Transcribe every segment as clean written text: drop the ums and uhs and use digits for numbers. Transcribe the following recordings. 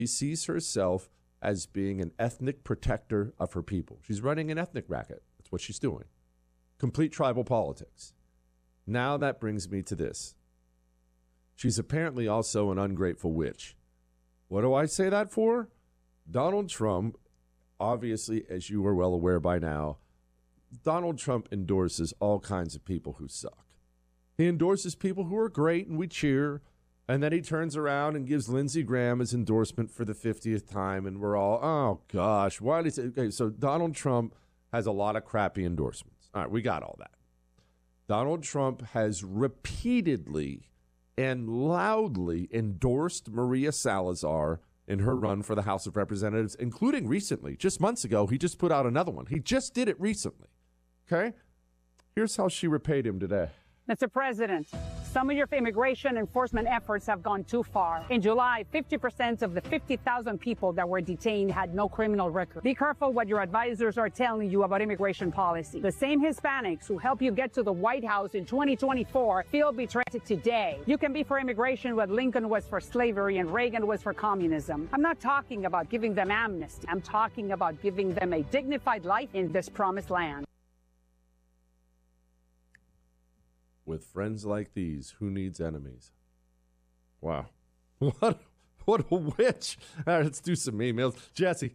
She sees herself as being an ethnic protector of her people. She's running an ethnic racket. That's what she's doing. Complete tribal politics. Now that brings me to this. She's apparently also an ungrateful witch. What do I say that for? Donald Trump, obviously, as you are well aware by now, Donald Trump endorses all kinds of people who suck. He endorses people who are great and we cheer, and then he turns around and gives Lindsey Graham his endorsement for the 50th time, and we're all, oh gosh, why did he say? Okay, so Donald Trump has a lot of crappy endorsements. All right, we got all that. Donald Trump has repeatedly and loudly endorsed Maria Salazar in her run for the House of Representatives, including recently, just months ago, he just put out another one. He just did it recently. Okay? Here's how she repaid him today. Mr. President, some of your immigration enforcement efforts have gone too far. In July, 50% of the 50,000 people that were detained had no criminal record. Be careful what your advisors are telling you about immigration policy. The same Hispanics who help you get to the White House in 2024 feel betrayed today. You can be for immigration what Lincoln was for slavery and Reagan was for communism. I'm not talking about giving them amnesty. I'm talking about giving them a dignified life in this promised land. With friends like these, who needs enemies? Wow. What a witch. All right, let's do some emails. Jesse.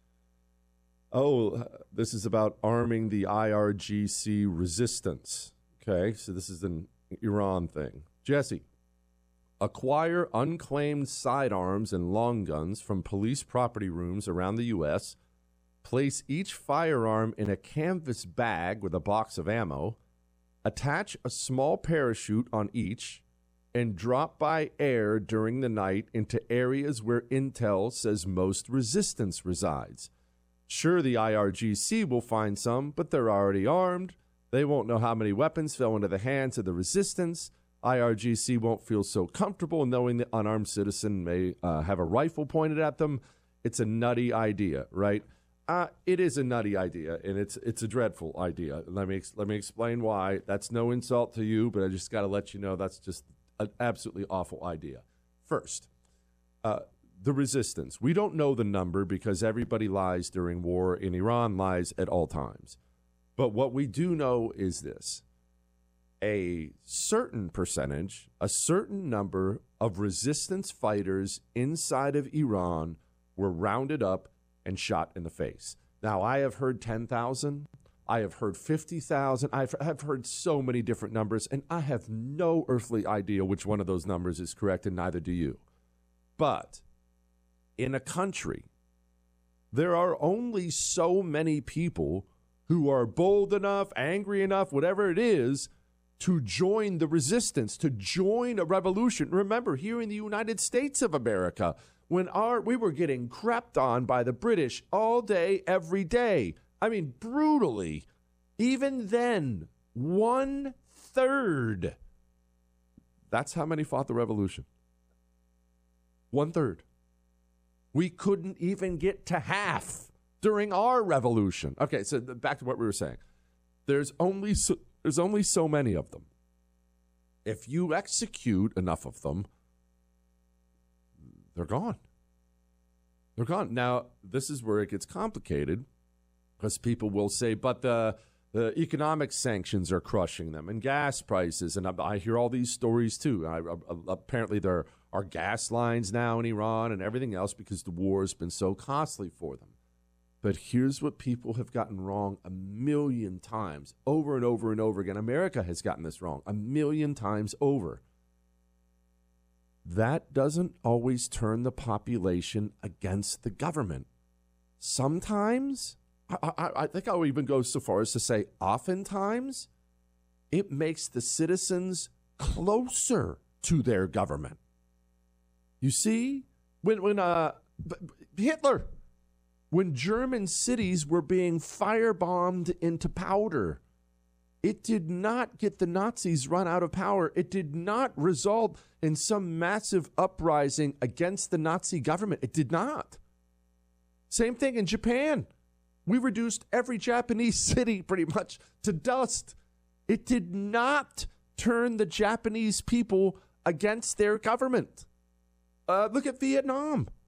Oh, this is about arming the IRGC resistance. Okay, so this is an Iran thing. Jesse. Acquire unclaimed sidearms and long guns from police property rooms around the U.S. Place each firearm in a canvas bag with a box of ammo. Attach a small parachute on each and drop by air during the night into areas where intel says most resistance resides. Sure, the IRGC will find some, but they're already armed. They won't know how many weapons fell into the hands of the resistance. IRGC won't feel so comfortable knowing the unarmed citizen may have a rifle pointed at them. It's a nutty idea, right? It is a nutty idea, and it's a dreadful idea. Let me explain why. That's no insult to you, but I just got to let you know that's just an absolutely awful idea. First, the resistance. We don't know the number because everybody lies during war in Iran, lies at all times. But what we do know is this. A certain percentage, a certain number of resistance fighters inside of Iran were rounded up and shot in the face. Now, I have heard 10,000. I have heard 50,000. I've heard so many different numbers, and I have no earthly idea which one of those numbers is correct, and neither do you. But in a country, there are only so many people who are bold enough, angry enough, whatever it is, to join the resistance, to join a revolution. Remember, here in the United States of America, when we were getting crapped on by the British all day, every day. I mean, brutally. Even then, 1/3. That's how many fought the revolution. 1/3. We couldn't even get to half during our revolution. Okay, so back to what we were saying. There's only so many of them. If you execute enough of them, they're gone. They're gone. Now, this is where it gets complicated because people will say, but the economic sanctions are crushing them and gas prices. And I hear all these stories, too. Apparently, there are gas lines now in Iran and everything else because the war has been so costly for them. But here's what people have gotten wrong 1,000,000 times, over and over and over again. America has gotten this wrong 1,000,000 times over. That doesn't always turn the population against the government. Sometimes, I think I'll even go so far as to say oftentimes, it makes the citizens closer to their government. You see, when Hitler, when German cities were being firebombed into powder, it did not get the Nazis run out of power. It did not result in some massive uprising against the Nazi government. It did not. Same thing in Japan. We reduced every Japanese city pretty much to dust. It did not turn the Japanese people against their government. Look at Vietnam.